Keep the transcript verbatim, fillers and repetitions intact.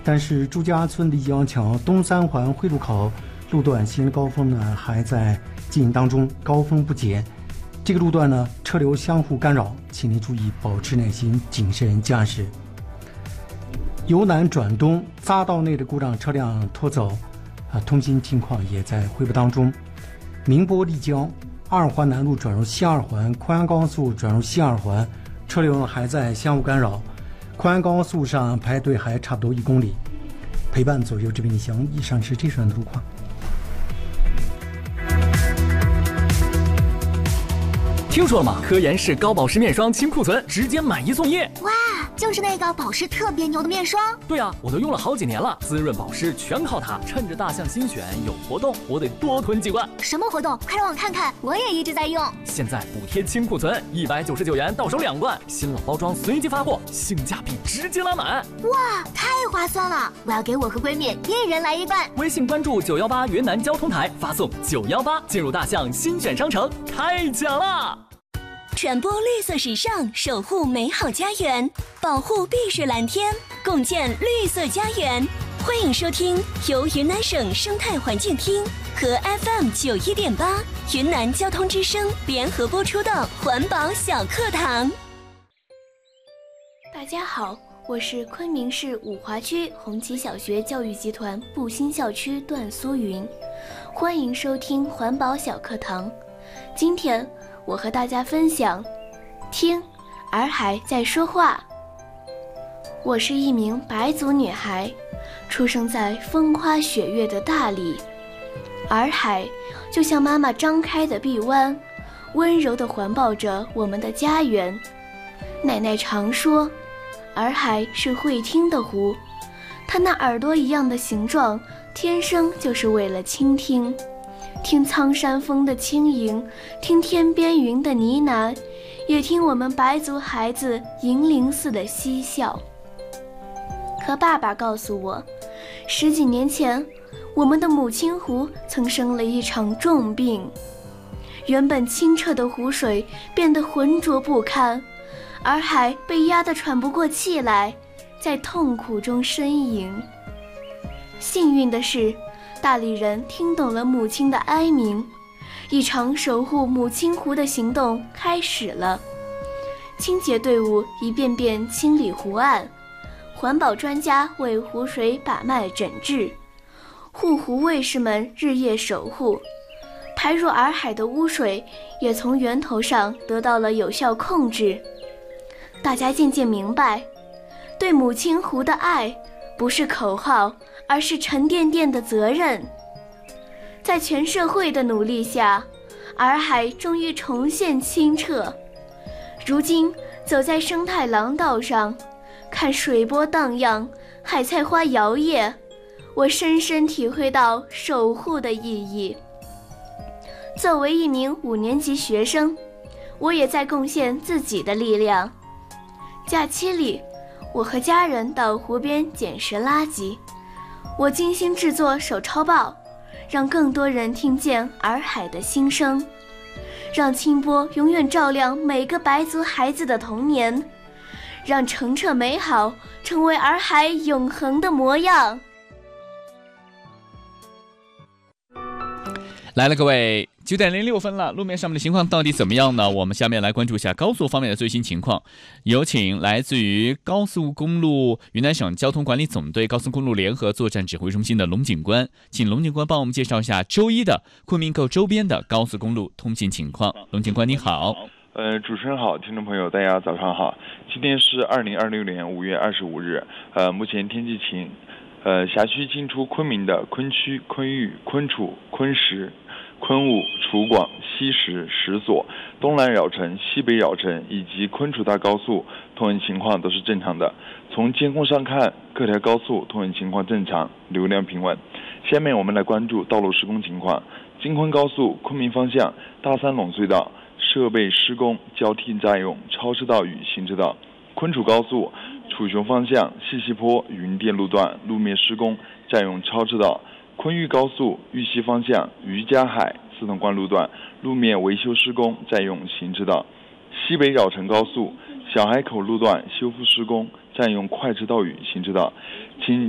但是朱家村李阳桥东三环汇路口路段行人高峰呢还在进行当中，高峰不减。这个路段呢车流相互干扰，请您注意保持耐心，谨慎驾驶。由南转东匝道内的故障车辆拖走，啊，通行情况也在汇报当中。宁波立交二环南路转入西二环，昆阳高速转入西二环，车流还在相互干扰。昆阳高速上排队还差不多一公里。陪伴左右这边理想，以上是这段的路况。 听说了吗？科颜氏高保湿面霜清库存，直接买一送一！ 哇，就是那个保湿特别牛的面霜。 对啊，我都用了好几年了，滋润保湿全靠它。趁着大象新选有活动，我得多囤几罐。 什么活动？快让我看看，我也一直在用。 现在补贴清库存，一百九十九元到手两罐，新老包装随机发货，性价比直接拉满。 哇，太划算了！我要给我和闺蜜一人来一罐。 微信关注九幺八云南交通台，发送九幺八进入大象新选商城，太奖了！ 传播绿色时尚，守护美好家园，保护碧水蓝天，共建绿色家园。欢迎收听由云南省生态环境厅和 F M 九一点八云南交通之声联合播出的环保小课堂。 大家好，我是昆明市五华区红旗小学教育集团布新校区段苏云，欢迎收听环保小课堂。今天我和大家分享，听，洱海在说话。我是一名白族女孩，出生在风花雪月的大理。洱海就像妈妈张开的臂弯，温柔地环抱着我们的家园。奶奶常说，洱海是会听的湖，它那耳朵一样的形状，天生就是为了倾听。听苍山风的轻盈，听天边云的呢喃，也听我们白族孩子银铃似的嬉笑。可爸爸告诉我，十几年前我们的母亲湖曾生了一场重病，原本清澈的湖水变得浑浊不堪，洱海被压得喘不过气来，在痛苦中呻吟。幸运的是，大理人听懂了母亲的哀鸣，一场守护母亲湖的行动开始了。清洁队伍一遍遍清理湖岸，环保专家为湖水把脉诊治，护湖卫士们日夜守护，排入洱海的污水也从源头上得到了有效控制。大家渐渐明白，对母亲湖的爱不是口号，而是沉甸甸的责任。在全社会的努力下，洱海终于重现清澈。如今走在生态廊道上，看水波荡漾，海菜花摇曳，我深深体会到守护的意义。作为一名五年级学生，我也在贡献自己的力量。假期里，我和家人到湖边捡拾垃圾，我精心制作手抄报，让更多人听见洱海的心声，让清波永远照亮每个白族孩子的童年，让澄澈美好成为洱海永恒的模样。 来了，各位，九点零六分了，路面上面的情况到底怎么样呢？我们下面来关注一下高速方面的最新情况。有请来自于高速公路云南省交通管理总队高速公路联合作战指挥中心的龙警官，请龙警官帮我们介绍一下周一的昆明购周边的高速公路通行情况。龙警官你好。 呃，主持人好，听众朋友大家早上好。今天是二零二六年五月二十五日，呃，目前天气晴。呃，辖区进出昆明的昆区、昆玉、昆楚、昆石、昆武、楚广、西石、石所、东南绕城、西北绕城以及昆楚大高速通行情况都是正常的。从监控上看，各条高速通行情况正常，流量平稳。下面我们来关注道路施工情况。京昆高速昆明方向大三垄隧道设备施工，交替占用超车道与行车道。昆楚高速楚雄方向西溪坡云店路段路面施工，占用超车道。昆玉高速玉溪方向渔家海四通关路段路面维修施工，占用行车道。西北绕城高速小海口路段修复施工，占用快车道与行车道。请